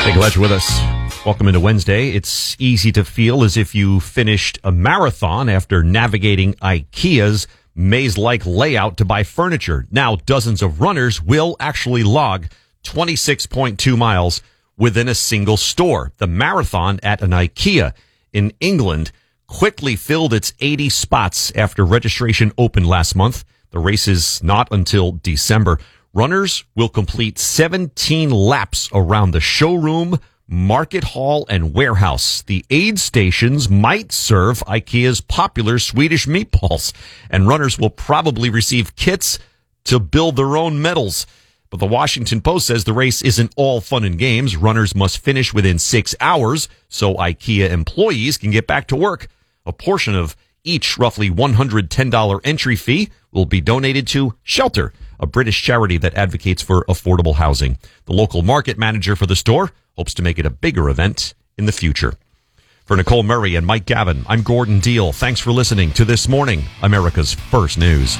Hey, glad you're with us. Welcome into Wednesday. It's easy to feel as if you finished a marathon after navigating IKEA's maze-like layout to buy furniture. Now, dozens of runners will actually log 26.2 miles within a single store. The marathon at an IKEA in England quickly filled its 80 spots after registration opened last month. The race is not until December. Runners will complete 17 laps around the showroom, market hall, and warehouse. The aid stations might serve IKEA's popular Swedish meatballs, and runners will probably receive kits to build their own medals. But the Washington Post says the race isn't all fun and games. Runners must finish within 6 hours so IKEA employees can get back to work. A portion of each roughly $110 entry fee will be donated to Shelter, a British charity that advocates for affordable housing. The local market manager for the store hopes to make it a bigger event in the future. For Nicole Murray and Mike Gavin, I'm Gordon Deal. Thanks for listening to This Morning, America's First News.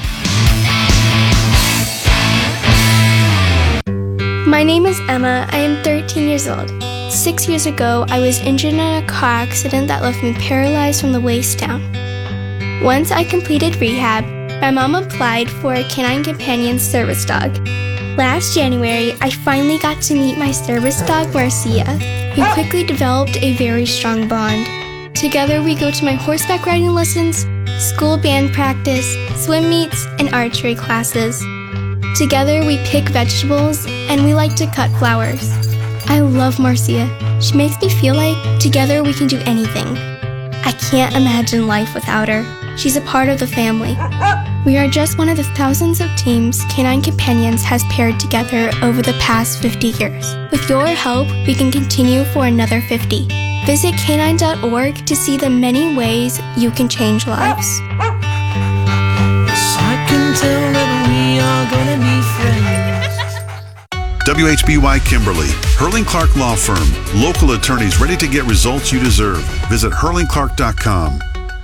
My name is Emma. I am 13 years old. 6 years ago, I was injured in a car accident that left me paralyzed from the waist down. Once I completed rehab, my mom applied for a Canine Companion service dog. Last January, I finally got to meet my service dog, Marcia. We quickly developed a very strong bond. Together, we go to my horseback riding lessons, school band practice, swim meets, and archery classes. Together, we pick vegetables, and we like to cut flowers. I love Marcia. She makes me feel like together we can do anything. I can't imagine life without her. She's a part of the family. We are just one of the thousands of teams Canine Companions has paired together over the past 50 years. With your help, we can continue for another 50. Visit canine.org to see the many ways you can change lives. I can tell that we are gonna be friends. WHBY Kimberly, Hurling Clark Law Firm. Local attorneys ready to get results you deserve. Visit hurlingclark.com.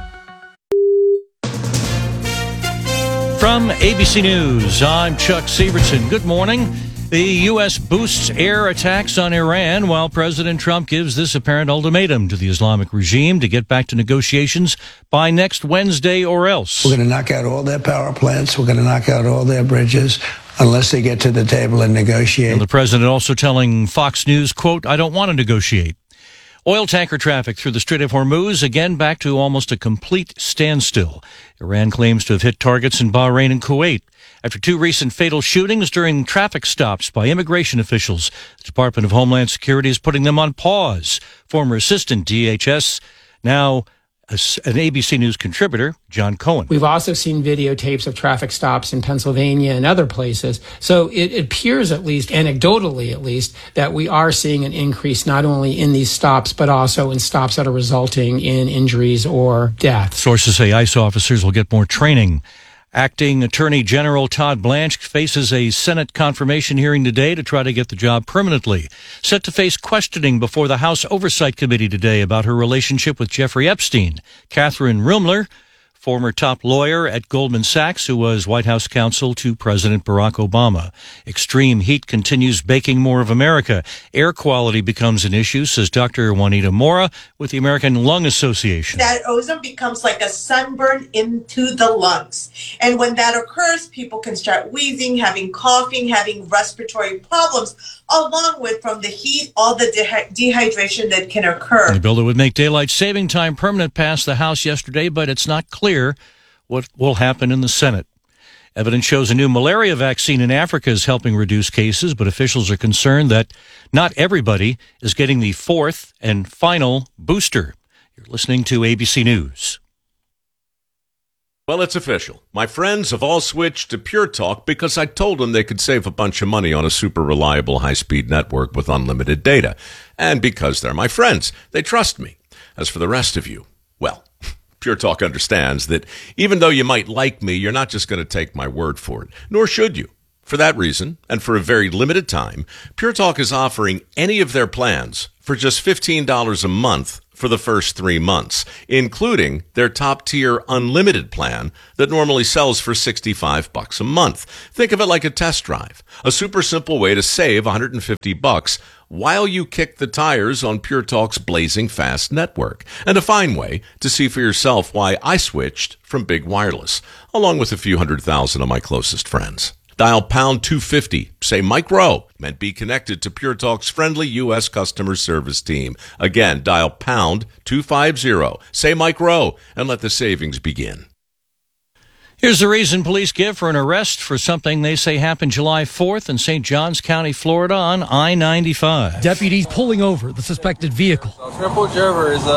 From ABC News, I'm Chuck Severson. Good morning. The U.S. boosts air attacks on Iran while President Trump gives this apparent ultimatum to the Islamic regime to get back to negotiations by next Wednesday or else. We're going to knock out all their power plants. We're going to knock out all their bridges unless they get to the table and negotiate. And the president also telling Fox News, quote, I don't want to negotiate. Oil tanker traffic through the Strait of Hormuz, again back to almost a complete standstill. Iran claims to have hit targets in Bahrain and Kuwait. After two recent fatal shootings during traffic stops by immigration officials, the Department of Homeland Security is putting them on pause. Former assistant DHS, now an ABC News contributor, John Cohen. We've also seen videotapes of traffic stops in Pennsylvania and other places. So it appears, at least anecdotally at least, that we are seeing an increase not only in these stops, but also in stops that are resulting in injuries or deaths. Sources say ICE officers will get more training. Acting Attorney General Todd Blanche faces a Senate confirmation hearing today to try to get the job permanently. Set to face questioning before the House Oversight Committee today about her relationship with Jeffrey Epstein. Catherine Rumler, former top lawyer at Goldman Sachs, who was White House counsel to President Barack Obama. Extreme heat continues baking more of America. Air quality becomes an issue, says Dr. Juanita Mora with the American Lung Association. That ozone becomes like a sunburn into the lungs. And when that occurs, people can start wheezing, having coughing, having respiratory problems, along with, from the heat, all the dehydration that can occur. The bill that would make daylight saving time permanent passed the House yesterday, but it's not clear what will happen in the Senate. Evidence shows a new malaria vaccine in Africa is helping reduce cases, but officials are concerned that not everybody is getting the fourth and final booster. You're listening to ABC News. Well, it's official. My friends have all switched to Pure Talk because I told them they could save a bunch of money on a super reliable high-speed network with unlimited data. And because they're my friends, they trust me. As for the rest of you, well, Pure Talk understands that even though you might like me, you're not just going to take my word for it, nor should you. For that reason, and for a very limited time, Pure Talk is offering any of their plans for just $15 a month for the first 3 months, including their top-tier unlimited plan that normally sells for $65 a month. Think of it like a test drive, a super simple way to save $150 while you kick the tires on Pure Talk's blazing fast network, and a fine way to see for yourself why I switched from Big Wireless, along with a few 100,000 of my closest friends. Dial pound 250, say Mike Rowe, and be connected to Pure Talk's friendly U.S. customer service team. Again, dial pound 250, say Mike Rowe, and let the savings begin. Here's the reason police give for an arrest for something they say happened July 4th in St. Johns County, Florida on I-95. Deputies pulling over the suspected vehicle. Transport driver is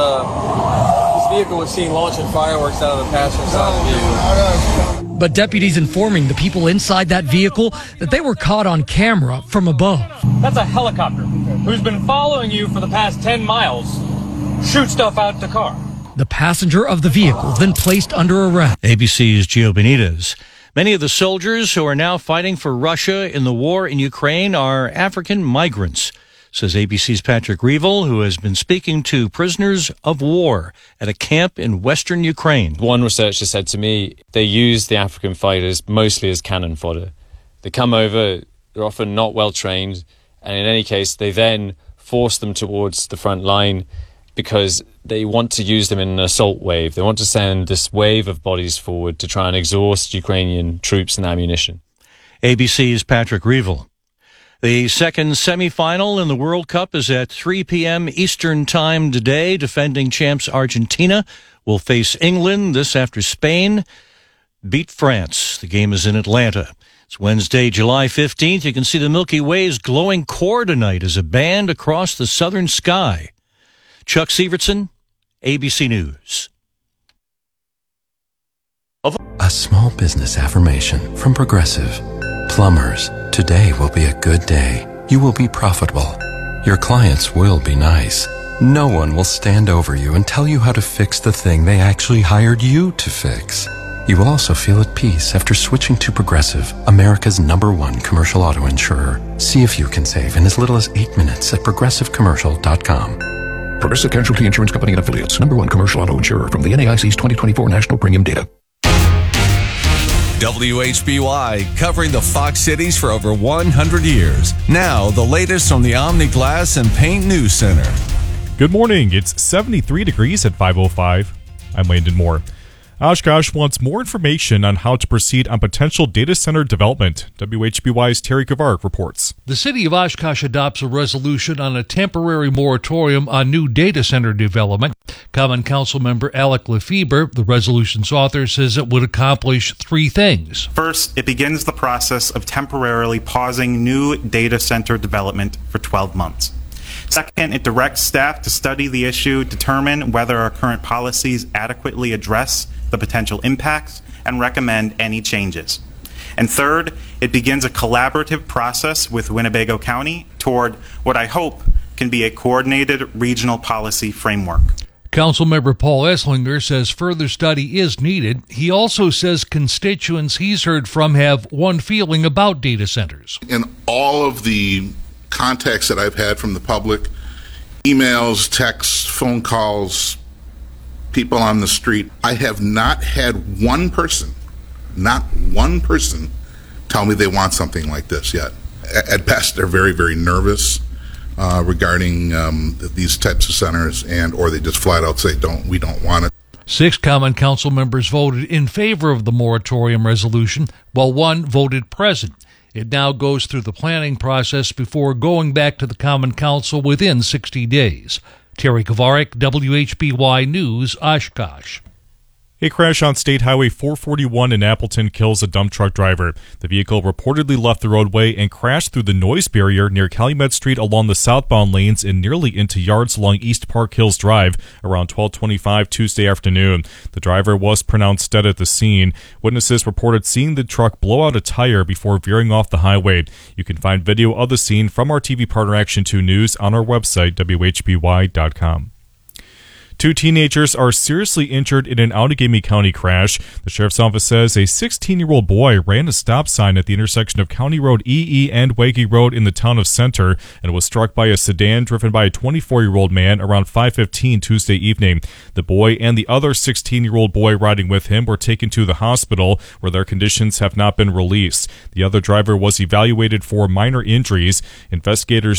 this vehicle was seen launching fireworks out of the passenger side of the vehicle. But deputies informing the people inside that vehicle that they were caught on camera from above. That's a helicopter who's been following you for the past 10 miles. Shoot stuff out the car. The passenger of the vehicle then placed under arrest. ABC's Gio Benitez. Many of the soldiers who are now fighting for Russia in the war in Ukraine are African migrants, says ABC's Patrick Reevell, who has been speaking to prisoners of war at a camp in western Ukraine. One researcher said to me they use the African fighters mostly as cannon fodder. They come over, they're often not well trained, and in any case, they then force them towards the front line because they want to use them in an assault wave. They want to send this wave of bodies forward to try and exhaust Ukrainian troops and ammunition. ABC's Patrick Reevell. The second semifinal in the World Cup is at 3 p.m. Eastern Time today. Defending champs Argentina will face England. This after Spain beat France. The game is in Atlanta. It's Wednesday, July 15th. You can see the Milky Way's glowing core tonight as a band across the southern sky. Chuck Severson, ABC News. A small business affirmation from Progressive. Plumbers, today will be a good day. You will be profitable. Your clients will be nice. No one will stand over you and tell you how to fix the thing they actually hired you to fix. You will also feel at peace after switching to Progressive, America's #1 commercial auto insurer. See if you can save in as little as 8 minutes at progressivecommercial.com. Progressive Casualty Insurance Company and Affiliates, #1 commercial auto insurer from the NAIC's 2024 National Premium Data. WHBY, covering the Fox Cities for over 100 years. Now, the latest from the Omni Glass and Paint News Center. Good morning. It's 73 degrees at 5:05. I'm Landon Moore. Oshkosh wants more information on how to proceed on potential data center development. WHBY's Terry Kvark reports. The city of Oshkosh adopts a resolution on a temporary moratorium on new data center development. Common Council member Alec Lefebvre, the resolution's author, says it would accomplish 3 things. First, it begins the process of temporarily pausing new data center development for 12 months. Second, it directs staff to study the issue, determine whether our current policies adequately address the potential impacts, and recommend any changes. And third, it begins a collaborative process with Winnebago County toward what I hope can be a coordinated regional policy framework. Councilmember Paul Esslinger says further study is needed. He also says constituents he's heard from have one feeling about data centers. In all of the contacts that I've had from the public, emails, texts, phone calls, people on the street, I have not had one person tell me they want something like this yet. At best, they're very, very nervous regarding these types of centers, or they just flat out say, we don't want it. 6 Common Council members voted in favor of the moratorium resolution, while 1 voted present. It now goes through the planning process before going back to the Common Council within 60 days. Terry Kvark, WHBY News, Oshkosh. A crash on State Highway 441 in Appleton kills a dump truck driver. The vehicle reportedly left the roadway and crashed through the noise barrier near Calumet Street along the southbound lanes and nearly into yards along East Park Hills Drive around 12:25 Tuesday afternoon. The driver was pronounced dead at the scene. Witnesses reported seeing the truck blow out a tire before veering off the highway. You can find video of the scene from our TV partner Action 2 News on our website, WHBY.com. 2 teenagers are seriously injured in an Outagamie County crash. The sheriff's office says a 16-year-old boy ran a stop sign at the intersection of County Road EE and Wagee Road in the town of Center and was struck by a sedan driven by a 24-year-old man around 5:15 Tuesday evening. The boy and the other 16-year-old boy riding with him were taken to the hospital, where their conditions have not been released. The other driver was evaluated for minor injuries. Investigators